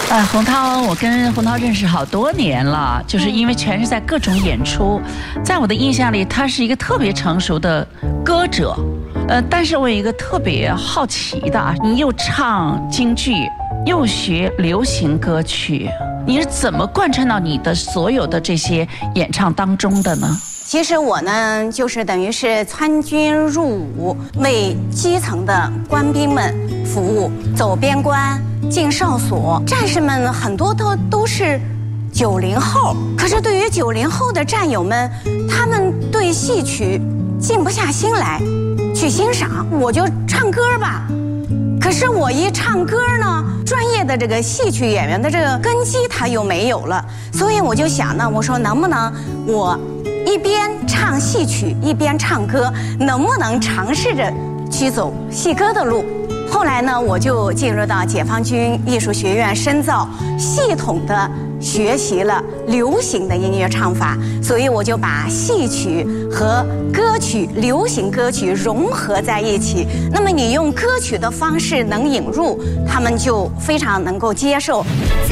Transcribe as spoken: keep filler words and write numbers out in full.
呃，洪涛，我跟洪涛认识好多年了，就是因为全是在各种演出，在我的印象里，他是一个特别成熟的歌者。呃，但是我有一个特别好奇的啊，你又唱京剧，又学流行歌曲，你是怎么贯穿到你的所有的这些演唱当中的呢？ 其实我呢，就是等于是参军入伍，为基层的官兵们服务，走边关、进哨所。战士们很多都都是九零后，可是对于九零后的战友们，他们对戏曲静不下心来去欣赏。我就唱歌吧，可是我一唱歌呢，专业的这个戏曲演员的这个根基他又没有了，所以我就想呢，我说能不能我一边唱戏曲一边唱歌，能不能尝试着去走戏歌的路？后来呢，我就进入到解放军艺术学院深造，系统的学习了流行的音乐唱法，所以我就把戏曲和歌曲、流行歌曲融合在一起。那么你用歌曲的方式能引入，他们就非常能够接受。